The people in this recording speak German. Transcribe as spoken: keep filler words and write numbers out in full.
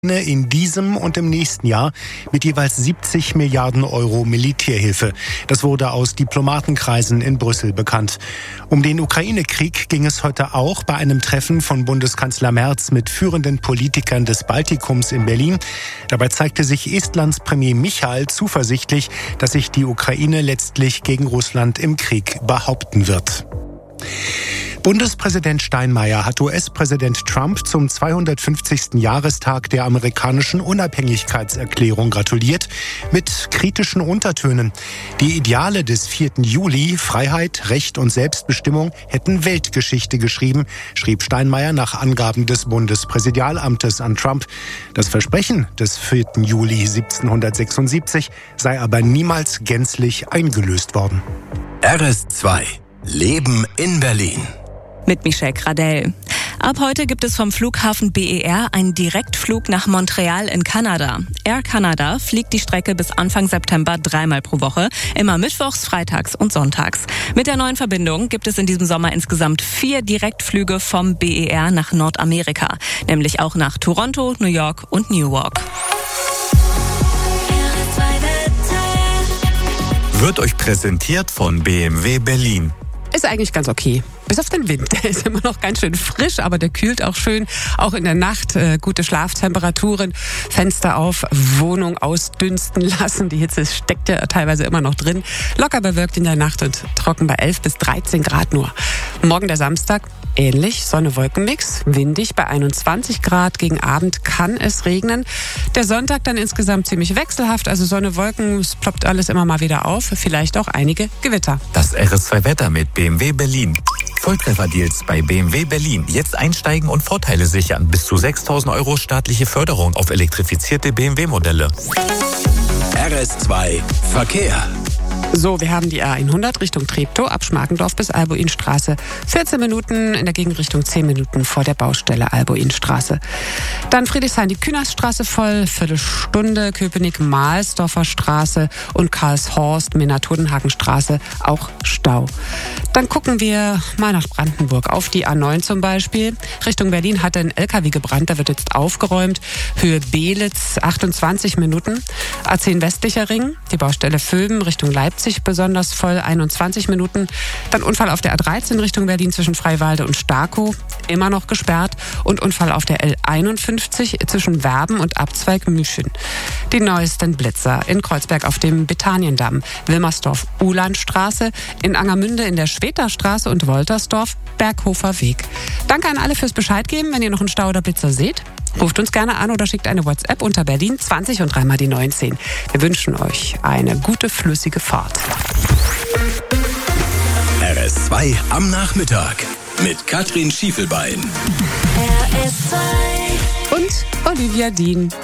in diesem und im nächsten Jahr mit jeweils siebzig Milliarden Euro Militärhilfe. Das wurde aus Diplomatenkreisen in Brüssel bekannt. Um den Ukraine-Krieg ging es heute auch bei einem Treffen von Bundeskanzler Merz mit führenden Politikern des Baltikums in Berlin. Dabei zeigte sich Estlands Premier Michal zuversichtlich, dass sich die Ukraine letztlich gegen Russland im Krieg behaupten wird. Bundespräsident Steinmeier hat U S-Präsident Trump zum zweihundertfünfzigsten Jahrestag der amerikanischen Unabhängigkeitserklärung gratuliert, mit kritischen Untertönen. Die Ideale des vierten Juli, Freiheit, Recht und Selbstbestimmung, hätten Weltgeschichte geschrieben, schrieb Steinmeier nach Angaben des Bundespräsidialamtes an Trump. Das Versprechen des vierten Juli siebzehnhundertsechsundsiebzig sei aber niemals gänzlich eingelöst worden. R S zwei Leben in Berlin. Mit Michelle Gradell. Ab heute gibt es vom Flughafen B E R einen Direktflug nach Montreal in Kanada. Air Canada fliegt die Strecke bis Anfang September dreimal pro Woche, immer mittwochs, freitags und sonntags. Mit der neuen Verbindung gibt es in diesem Sommer insgesamt vier Direktflüge vom B E R nach Nordamerika, nämlich auch nach Toronto, New York und Newark. Wird euch präsentiert von B M W Berlin. Ist eigentlich ganz okay. Bis auf den Wind. Der ist immer noch ganz schön frisch, aber der kühlt auch schön. Auch in der Nacht äh, gute Schlaftemperaturen. Fenster auf, Wohnung ausdünsten lassen. Die Hitze steckt ja teilweise immer noch drin. Locker bewölkt in der Nacht und trocken bei elf bis dreizehn Grad nur. Morgen der Samstag. Ähnlich, Sonne-Wolken-Mix, windig bei einundzwanzig Grad, gegen Abend kann es regnen. Der Sonntag dann insgesamt ziemlich wechselhaft, also Sonne, Wolken, es ploppt alles immer mal wieder auf, vielleicht auch einige Gewitter. Das R S zwei Wetter mit B M W Berlin. Volltreffer-Deals bei B M W Berlin. Jetzt einsteigen und Vorteile sichern. Bis zu sechstausend Euro staatliche Förderung auf elektrifizierte B M W-Modelle. R S zwei Verkehr. So, wir haben die A hundert Richtung Treptow, ab Schmargendorf bis Albuinstraße. vierzehn Minuten, in der Gegenrichtung zehn Minuten vor der Baustelle Albuinstraße. Dann Friedrichshain, die Künaststraße voll, Viertelstunde, Köpenick-Mahlsdorfer Straße und Karlshorst, Minna-Todenhagenstraße, auch Stau. Dann gucken wir mal nach Brandenburg, auf die A neun zum Beispiel. Richtung Berlin hat ein L K W gebrannt, da wird jetzt aufgeräumt. Höhe Belitz, achtundzwanzig Minuten. A zehn westlicher Ring, die Baustelle Vöben, Richtung Leipzig besonders voll, einundzwanzig Minuten. Dann Unfall auf der A dreizehn Richtung Berlin zwischen Freiwalde und Starkow, immer noch gesperrt. Und Unfall auf der L einundfünfzig zwischen Werben und Abzweig Müschen. Die neuesten Blitzer in Kreuzberg auf dem Betaniendamm, Wilmersdorf-Uhlandstraße, in Angermünde in der Schweterstraße und Woltersdorf, Berghofer Weg. Danke an alle fürs Bescheid geben, wenn ihr noch einen Stau oder Blitzer seht. Ruft uns gerne an oder schickt eine WhatsApp unter Berlin zwanzig und dreimal die neunzehn. Wir wünschen euch eine gute, flüssige Fahrt. R S zwei am Nachmittag mit Katrin Schiefelbein. R S zwei Und Olivia Dien.